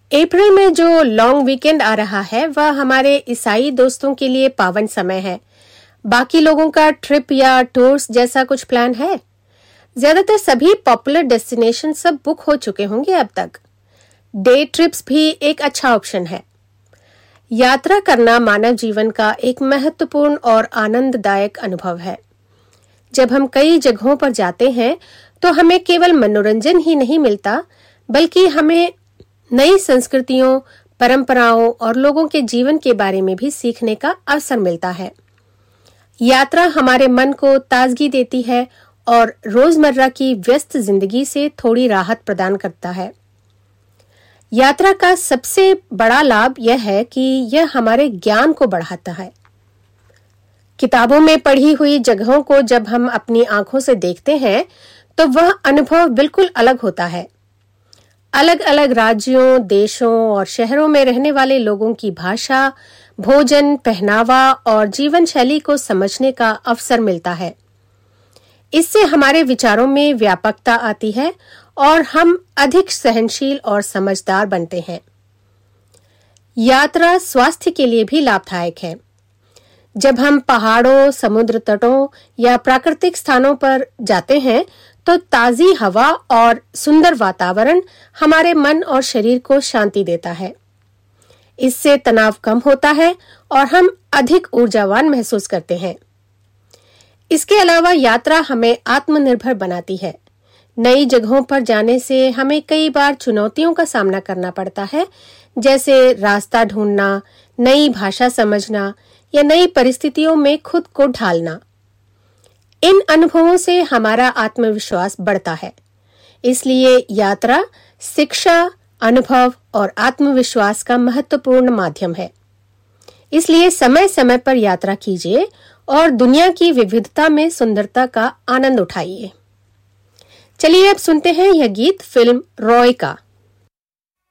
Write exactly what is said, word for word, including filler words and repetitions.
अप्रैल में जो long weekend आ रहा है वह हमारे ईसाई दोस्तों के लिए पावन समय है। बाकी लोगों का ट्रिप या टूर्स जैसा कुछ प्लान है? ज्यादातर सभी पॉपुलर डेस्टिनेशन सब बुक हो चुके होंगे अब तक। डे ट्रिप्स भी एक अच्छा ऑप्शन है। यात्रा करना मानव जीवन का एक महत्वपूर्ण और आनंददायक अनुभव है। जब हम कई जगहों पर जाते हैं तो हमें केवल मनोरंजन ही नहीं मिलता, बल्कि हमें नई संस्कृतियों, परंपराओं और लोगों के जीवन के बारे में भी सीखने का अवसर मिलता है। यात्रा हमारे मन को ताजगी देती है और रोजमर्रा की व्यस्त जिंदगी से थोड़ी राहत प्रदान करता है। यात्रा का सबसे बड़ा लाभ यह है कि यह हमारे ज्ञान को बढ़ाता है। किताबों में पढ़ी हुई जगहों को जब हम अपनी आंखों से देखते हैं तो वह अनुभव बिल्कुल अलग होता है। अलग अलग राज्यों, देशों और शहरों में रहने वाले लोगों की भाषा, भोजन, पहनावा और जीवन शैली को समझने का अवसर मिलता है। इससे हमारे विचारों में व्यापकता आती है और हम अधिक सहनशील और समझदार बनते हैं। यात्रा स्वास्थ्य के लिए भी लाभदायक है। जब हम पहाड़ों, समुद्र तटों या प्राकृतिक स्थानों पर जाते हैं तो ताजी हवा और सुंदर वातावरण हमारे मन और शरीर को शांति देता है। इससे तनाव कम होता है और हम अधिक ऊर्जावान महसूस करते हैं। इसके अलावा यात्रा हमें आत्मनिर्भर बनाती है। नई जगहों पर जाने से हमें कई बार चुनौतियों का सामना करना पड़ता है, जैसे रास्ता ढूंढना, नई भाषा समझना या नई परिस्थितियों में खुद को ढालना। इन अनुभवों से हमारा आत्मविश्वास बढ़ता है। इसलिए यात्रा शिक्षा, अनुभव और आत्मविश्वास का महत्वपूर्ण माध्यम है। इसलिए समय समय पर यात्रा कीजिए और दुनिया की विविधता में सुंदरता का आनंद उठाइए। चलिए अब सुनते हैं यह गीत फिल्म रॉय का।